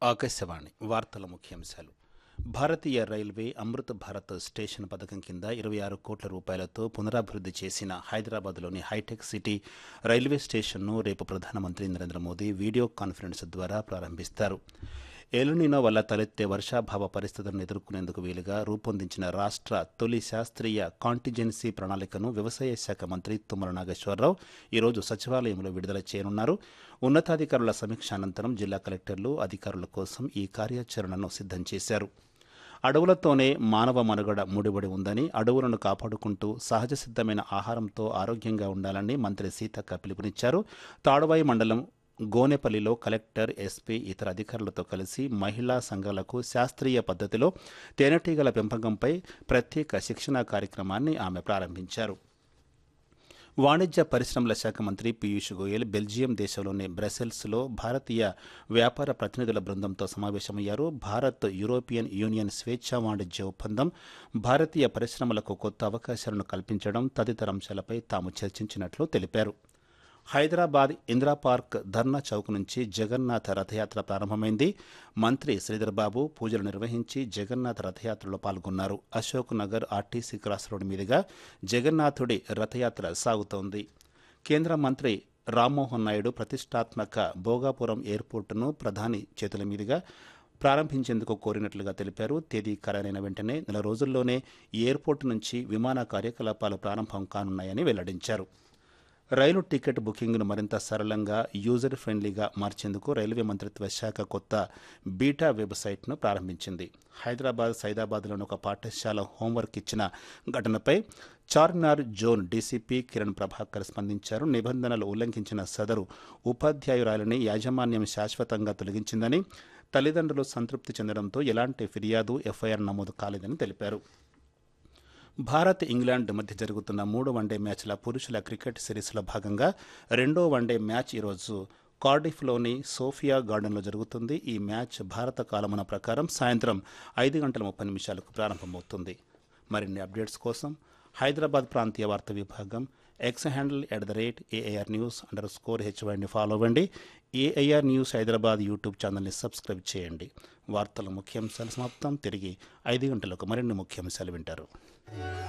ఆకాశవాణి వార్తల ముఖ్యాంశాలు. భారతీయ railway Amrit Bharat station పథకం కింద 26 కోట్ల రూపాయలతో పునరాభివృద్ధి చేసిన హైదరాబాద్లోని హైటెక్ సిటీ రైల్వే స్టేషన్ను రేపు ప్రధానమంత్రి నరేంద్ర మోదీ వీడియో కాన్ఫరెన్స్ ద్వారా ప్రారంభిస్తారు. ఎల్నినో వల్ల తలెత్తే వర్షాభావ పరిస్థితులను ఎదుర్కొనేందుకు వీలుగా రూపొందించిన రాష్ట్ర తొలి శాస్త్రీయ కాంటిజెన్సీ ప్రణాళికను వ్యవసాయ శాఖ మంత్రి తుమ్మల నాగేశ్వరరావు ఈరోజు సచివాలయంలో విడుదల చేయనున్నారు. ఉన్నతాధికారుల సమీక్ష అనంతరం జిల్లా కలెక్టర్లు అధికారుల కోసం ఈ కార్యాచరణను సిద్ధం చేశారు. అడవులతోనే మానవ మనుగడ ముడిపడి ఉందని, అడవులను కాపాడుకుంటూ సహజ సిద్ధమైన ఆహారంతో ఆరోగ్యంగా ఉండాలని మంత్రి సీతక్క పిలుపునిచ్చారు. తాడువాయి మండలం గోనెపల్లిలో కలెక్టర్, ఎస్పీ, ఇతర అధికారులతో కలిసి మహిళా సంఘాలకు శాస్త్రీయ పద్ధతిలో తేనెటీగల పెంపకంపై ప్రత్యేక శిక్షణా కార్యక్రమాన్ని ఆమె ప్రారంభించారు. వాణిజ్య పరిశ్రమల శాఖ మంత్రి పీయూష్ గోయల్ బెల్జియం దేశంలోని బ్రసెల్స్లో భారతీయ వ్యాపార ప్రతినిధుల బృందంతో సమావేశమయ్యారు. భారత్ యూరోపియన్ యూనియన్ స్వేచ్ఛా వాణిజ్య ఒప్పందం, భారతీయ పరిశ్రమలకు కొత్త అవకాశాలను కల్పించడం తదితర అంశాలపై తాము చర్చించినట్లు తెలిపారు. హైదరాబాద్ ఇందిరా పార్క్ ధర్నా చౌక్ నుంచి జగన్నాథ రథయాత్ర ప్రారంభమైంది. మంత్రి శ్రీధర్బాబు పూజలు నిర్వహించి జగన్నాథ రథయాత్రలో పాల్గొన్నారు. Ashok Nagar RTC cross road మీదుగా జగన్నాథుడి రథయాత్ర సాగుతోంది. కేంద్ర మంత్రి రామ్మోహన్ నాయుడు ప్రతిష్టాత్మక భోగాపురం ఎయిర్పోర్టును ప్రధాని చేతుల మీదుగా ప్రారంభించేందుకు కోరినట్లుగా తెలిపారు. తేదీ ఖరారైన వెంటనే నెల రోజుల్లోనే ఎయిర్పోర్టు నుంచి విమాన కార్యకలాపాలు ప్రారంభం కానున్నాయని వెల్లడించారు. రైలు టికెట్ బుకింగ్ను మరింత సరళంగా, యూజర్ ఫ్రెండ్లీగా మార్చేందుకు రైల్వే మంత్రిత్వ శాఖ కొత్త బీటా వెబ్సైట్ను ప్రారంభించింది. హైదరాబాద్ సైదాబాద్లోని ఒక పాఠశాల హోంవర్క్ ఇచ్చిన ఘటనపై చార్మినార్ జోన్ డీసీపీ కిరణ్ ప్రభాకర్ స్పందించారు. నిబంధనలు ఉల్లంఘించిన సదరు ఉపాధ్యాయురాలిని యాజమాన్యం శాశ్వతంగా తొలగించిందని, తల్లిదండ్రులు సంతృప్తి చెందడంతో ఎలాంటి ఫిర్యాదు, ఎఫ్ఐఆర్ నమోదు కాలేదని తెలిపారు. భారత్, ఇంగ్లాండ్ మధ్య జరుగుతున్న 3 వన్డే మ్యాచ్ల పురుషుల క్రికెట్ సిరీస్లో భాగంగా 2వ వన్డే మ్యాచ్ ఈరోజు కార్డిఫ్లోని సోఫియా గార్డెన్లో జరుగుతుంది. ఈ మ్యాచ్ భారత కాలమాన ప్రకారం సాయంత్రం 5:30 ప్రారంభమవుతుంది. మరిన్ని అప్డేట్స్ కోసం హైదరాబాద్ ప్రాంతీయ వార్తా విభాగం ఎక్స్ హ్యాండిల్ @AIRnews_HYని ఫాలో అవ్వండి. AIR న్యూస్ హైదరాబాద్ యూట్యూబ్ ఛానల్ని సబ్స్క్రైబ్ చేయండి. వార్తల ముఖ్యాంశాలు సమాప్తం. తిరిగి 5 గంటలకు మరిన్ని ముఖ్యాంశాలు వింటారు.